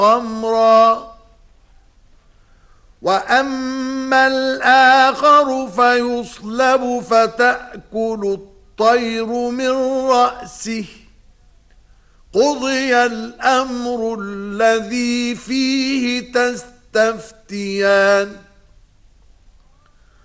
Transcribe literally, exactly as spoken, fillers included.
خمرا وأما الآخر فيصلب فتأكل الطير من رأسه قضي الأمر الذي فيه تستفتيان